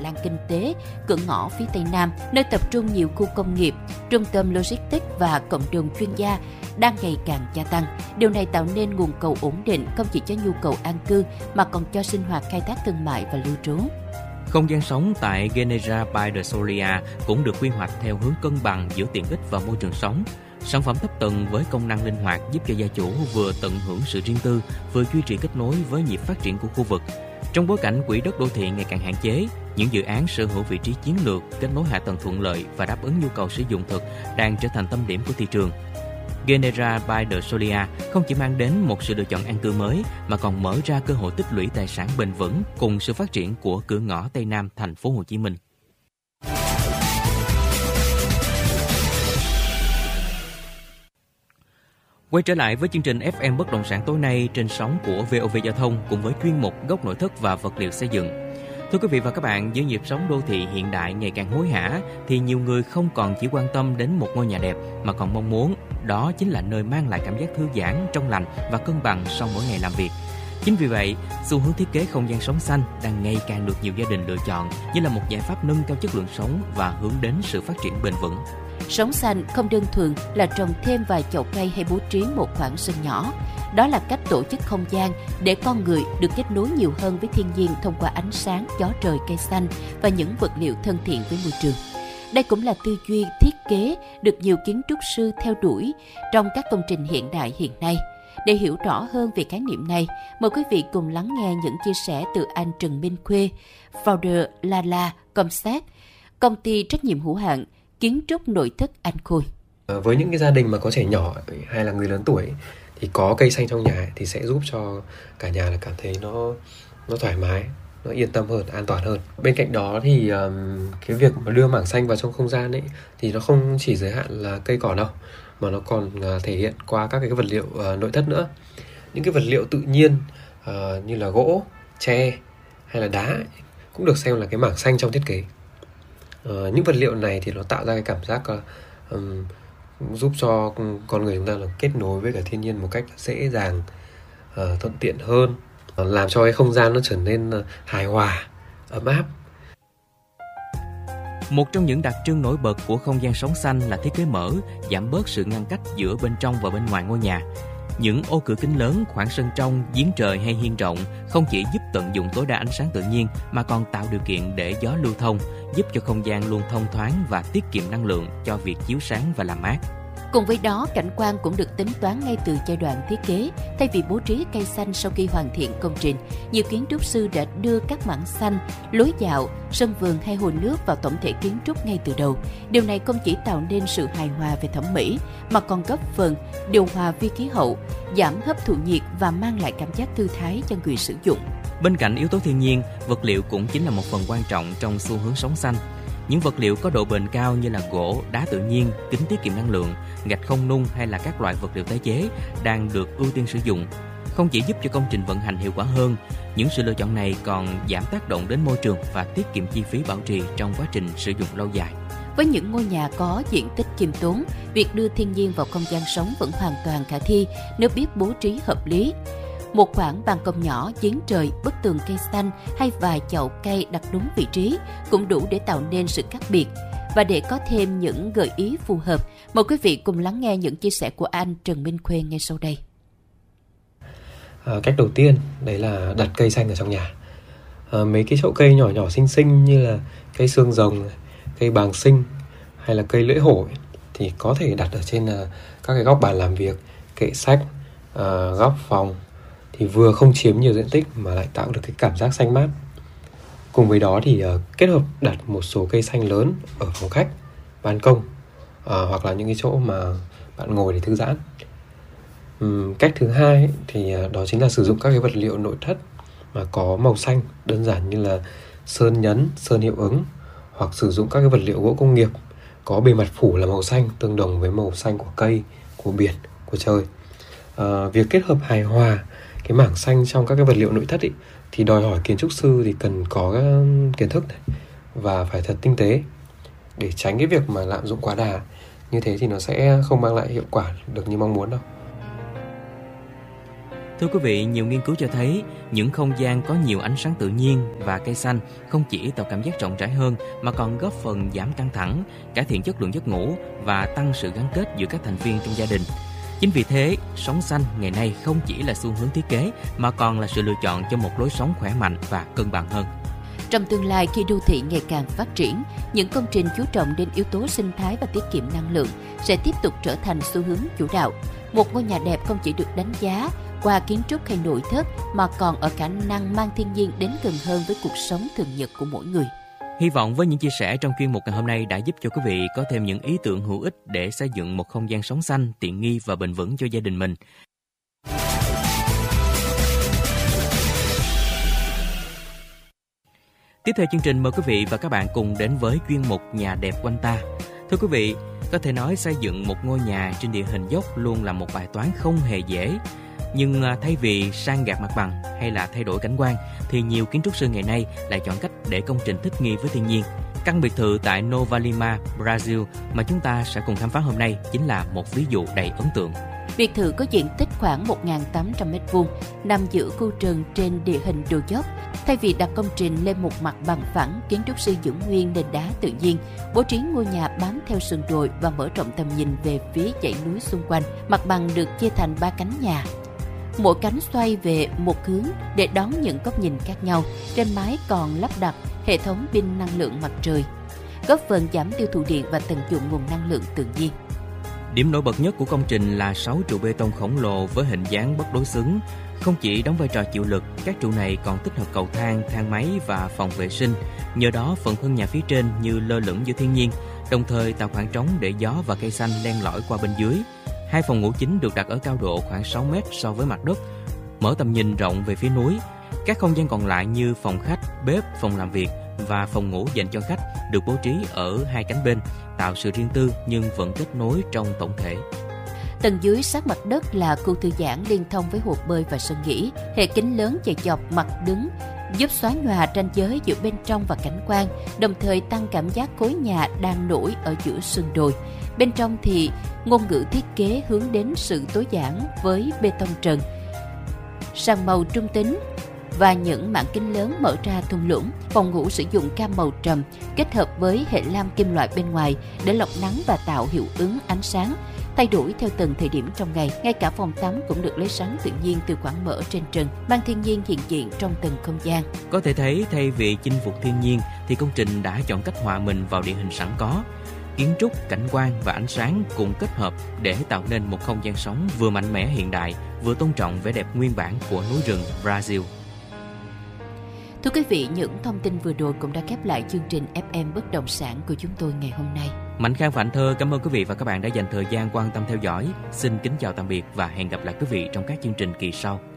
lang kinh tế, cửa ngõ phía Tây Nam, nơi tập trung nhiều khu công nghiệp, trung tâm logistics và cộng đồng chuyên gia đang ngày càng gia tăng. Điều này tạo nên nguồn cầu ổn định không chỉ cho nhu cầu an cư mà còn cho sinh hoạt khai thác thương mại và lưu trú. Không gian sống tại Genera by the Solia cũng được quy hoạch theo hướng cân bằng giữa tiện ích và môi trường sống. Sản phẩm thấp tầng với công năng linh hoạt giúp cho gia chủ vừa tận hưởng sự riêng tư, vừa duy trì kết nối với nhịp phát triển của khu vực. Trong bối cảnh quỹ đất đô thị ngày càng hạn chế, những dự án sở hữu vị trí chiến lược, kết nối hạ tầng thuận lợi và đáp ứng nhu cầu sử dụng thực đang trở thành tâm điểm của thị trường. Genera by the Solia không chỉ mang đến một sự lựa chọn an cư mới mà còn mở ra cơ hội tích lũy tài sản bền vững cùng sự phát triển của cửa ngõ Tây Nam thành phố Hồ Chí Minh. Quay trở lại với chương trình FM Bất động sản tối nay trên sóng của VOV Giao thông cùng với chuyên mục Góc nội thất và vật liệu xây dựng. Thưa quý vị và các bạn, với nhịp sống đô thị hiện đại ngày càng hối hả thì nhiều người không còn chỉ quan tâm đến một ngôi nhà đẹp mà còn mong muốn đó chính là nơi mang lại cảm giác thư giãn, trong lành và cân bằng sau mỗi ngày làm việc. Chính vì vậy, xu hướng thiết kế không gian sống xanh đang ngày càng được nhiều gia đình lựa chọn như là một giải pháp nâng cao chất lượng sống và hướng đến sự phát triển bền vững. Sống xanh không đơn thuần là trồng thêm vài chậu cây hay bố trí một khoảng sân nhỏ. Đó là cách tổ chức không gian để con người được kết nối nhiều hơn với thiên nhiên thông qua ánh sáng, gió trời, cây xanh và những vật liệu thân thiện với môi trường. Đây cũng là tư duy thiết kế được nhiều kiến trúc sư theo đuổi trong các công trình hiện đại hiện nay. Để hiểu rõ hơn về khái niệm này, mời quý vị cùng lắng nghe những chia sẻ từ anh Trần Minh Khuê, founder Lala Concept, công ty trách nhiệm hữu hạn kiến trúc nội thất An Khôi. Với những cái gia đình mà có trẻ nhỏ hay là người lớn tuổi thì có cây xanh trong nhà thì sẽ giúp cho cả nhà là cảm thấy nó thoải mái, nó yên tâm hơn, an toàn hơn. Bên cạnh đó thì cái việc mà đưa mảng xanh vào trong không gian ấy thì nó không chỉ giới hạn là cây cỏ đâu, mà nó còn thể hiện qua các cái vật liệu nội thất nữa. Những cái vật liệu tự nhiên như là gỗ, tre hay là đá cũng được xem là cái mảng xanh trong thiết kế. Những vật liệu này thì nó tạo ra cái cảm giác giúp cho con người chúng ta là kết nối với cả thiên nhiên một cách dễ dàng, thuận tiện hơn, làm cho cái không gian nó trở nên hài hòa, ấm áp. Một trong những đặc trưng nổi bật của không gian sống xanh là thiết kế mở, giảm bớt sự ngăn cách giữa bên trong và bên ngoài ngôi nhà. Những ô cửa kính lớn, khoảng sân trong, giếng trời hay hiên rộng không chỉ giúp tận dụng tối đa ánh sáng tự nhiên mà còn tạo điều kiện để gió lưu thông, giúp cho không gian luôn thông thoáng và tiết kiệm năng lượng cho việc chiếu sáng và làm mát. Cùng với đó, cảnh quan cũng được tính toán ngay từ giai đoạn thiết kế. Thay vì bố trí cây xanh sau khi hoàn thiện công trình, nhiều kiến trúc sư đã đưa các mảng xanh, lối dạo, sân vườn hay hồ nước vào tổng thể kiến trúc ngay từ đầu. Điều này không chỉ tạo nên sự hài hòa về thẩm mỹ, mà còn góp phần điều hòa vi khí hậu, giảm hấp thụ nhiệt và mang lại cảm giác thư thái cho người sử dụng. Bên cạnh yếu tố thiên nhiên, vật liệu cũng chính là một phần quan trọng trong xu hướng sống xanh. Những vật liệu có độ bền cao như là gỗ, đá tự nhiên, kính tiết kiệm năng lượng, gạch không nung hay là các loại vật liệu tái chế đang được ưu tiên sử dụng. Không chỉ giúp cho công trình vận hành hiệu quả hơn, những sự lựa chọn này còn giảm tác động đến môi trường và tiết kiệm chi phí bảo trì trong quá trình sử dụng lâu dài. Với những ngôi nhà có diện tích khiêm tốn, việc đưa thiên nhiên vào không gian sống vẫn hoàn toàn khả thi nếu biết bố trí hợp lý. Một khoảng ban công nhỏ, giếng trời, bức tường cây xanh hay vài chậu cây đặt đúng vị trí cũng đủ để tạo nên sự khác biệt. Và để có thêm những gợi ý phù hợp, mời quý vị cùng lắng nghe những chia sẻ của anh Trần Minh Khuê ngay sau đây. Cách đầu tiên đấy là đặt cây xanh ở trong nhà. Mấy cái chậu cây nhỏ nhỏ xinh xinh như là cây xương rồng, cây bàng sinh hay là cây lưỡi hổ thì có thể đặt ở trên các cái góc bàn làm việc, kệ sách, góc phòng, thì vừa không chiếm nhiều diện tích mà lại tạo được cái cảm giác xanh mát. Cùng với đó thì kết hợp đặt một số cây xanh lớn ở phòng khách, ban công, hoặc là những cái chỗ mà bạn ngồi để thư giãn. Cách thứ hai thì đó chính là sử dụng các cái vật liệu nội thất mà có màu xanh, đơn giản như là sơn nhấn, sơn hiệu ứng, hoặc sử dụng các cái vật liệu gỗ công nghiệp có bề mặt phủ là màu xanh tương đồng với màu xanh của cây, của biển, của trời. Việc kết hợp hài hòa cái mảng xanh trong các cái vật liệu nội thất thì đòi hỏi kiến trúc sư thì cần có kiến thức này, và phải thật tinh tế để tránh cái việc mà lạm dụng quá đà. Như thế thì nó sẽ không mang lại hiệu quả được như mong muốn đâu. Thưa quý vị, nhiều nghiên cứu cho thấy những không gian có nhiều ánh sáng tự nhiên và cây xanh không chỉ tạo cảm giác rộng rãi hơn mà còn góp phần giảm căng thẳng, cải thiện chất lượng giấc ngủ và tăng sự gắn kết giữa các thành viên trong gia đình. Chính vì thế, sống xanh ngày nay không chỉ là xu hướng thiết kế mà còn là sự lựa chọn cho một lối sống khỏe mạnh và cân bằng hơn. Trong tương lai, khi đô thị ngày càng phát triển, những công trình chú trọng đến yếu tố sinh thái và tiết kiệm năng lượng sẽ tiếp tục trở thành xu hướng chủ đạo. Một ngôi nhà đẹp không chỉ được đánh giá qua kiến trúc hay nội thất mà còn ở khả năng mang thiên nhiên đến gần hơn với cuộc sống thường nhật của mỗi người. Hy vọng với những chia sẻ trong chuyên mục ngày hôm nay đã giúp cho quý vị có thêm những ý tưởng hữu ích để xây dựng một không gian sống xanh, tiện nghi và bền vững cho gia đình mình. Tiếp theo chương trình, mời quý vị và các bạn cùng đến với chuyên mục Nhà đẹp quanh ta. Thưa quý vị, có thể nói xây dựng một ngôi nhà trên địa hình dốc luôn là một bài toán không hề dễ. Nhưng thay vì san gạt mặt bằng hay là thay đổi cảnh quan, thì nhiều kiến trúc sư ngày nay lại chọn cách để công trình thích nghi với thiên nhiên. Căn biệt thự tại Nova Lima, Brazil mà chúng ta sẽ cùng khám phá hôm nay chính là một ví dụ đầy ấn tượng. Biệt thự có diện tích khoảng 1.800 m2, nằm giữa khu rừng trên địa hình đồi dốc. Thay vì đặt công trình lên một mặt bằng phẳng, kiến trúc sư giữ nguyên nền đá tự nhiên, bố trí ngôi nhà bám theo sườn đồi và mở rộng tầm nhìn về phía dãy núi xung quanh. Mặt bằng được chia thành 3 cánh nhà, mỗi cánh xoay về một hướng để đón những góc nhìn khác nhau. Trên mái còn lắp đặt hệ thống pin năng lượng mặt trời, góp phần giảm tiêu thụ điện và tận dụng nguồn năng lượng tự nhiên. Điểm nổi bật nhất của công trình là 6 trụ bê tông khổng lồ với hình dáng bất đối xứng. Không chỉ đóng vai trò chịu lực, các trụ này còn tích hợp cầu thang, thang máy và phòng vệ sinh. Nhờ đó, phần thân nhà phía trên như lơ lửng giữa thiên nhiên, đồng thời tạo khoảng trống để gió và cây xanh len lỏi qua bên dưới. 2 phòng ngủ chính được đặt ở cao độ khoảng 6 mét so với mặt đất, mở tầm nhìn rộng về phía núi. Các không gian còn lại như phòng khách, bếp, phòng làm việc và phòng ngủ dành cho khách được bố trí ở 2 cánh bên, tạo sự riêng tư nhưng vẫn kết nối trong tổng thể. Tầng dưới sát mặt đất là khu thư giãn liên thông với hồ bơi và sân nghỉ. Hệ kính lớn chạy dọc mặt đứng giúp xóa nhòa ranh giới giữa bên trong và cảnh quan, đồng thời tăng cảm giác khối nhà đang nổi ở giữa sườn đồi. Bên trong thì ngôn ngữ thiết kế hướng đến sự tối giản với bê tông trần, sàn màu trung tính và những mảng kính lớn mở ra thung lũng. Phòng ngủ sử dụng cam màu trầm kết hợp với hệ lam kim loại bên ngoài để lọc nắng và tạo hiệu ứng ánh sáng thay đổi theo từng thời điểm trong ngày. Ngay cả phòng tắm cũng được lấy sáng tự nhiên từ khoảng mở trên trần, mang thiên nhiên hiện diện trong từng không gian. Có thể thấy thay vì chinh phục thiên nhiên thì công trình đã chọn cách hòa mình vào địa hình sẵn có. Kiến trúc, cảnh quan và ánh sáng cùng kết hợp để tạo nên một không gian sống vừa mạnh mẽ hiện đại, vừa tôn trọng vẻ đẹp nguyên bản của núi rừng Brazil. Thưa quý vị, những thông tin vừa rồi cũng đã khép lại chương trình FM Bất động sản của chúng tôi ngày hôm nay. Mạnh Khang và Anh Thơ cảm ơn quý vị và các bạn đã dành thời gian quan tâm theo dõi. Xin kính chào tạm biệt và hẹn gặp lại quý vị trong các chương trình kỳ sau.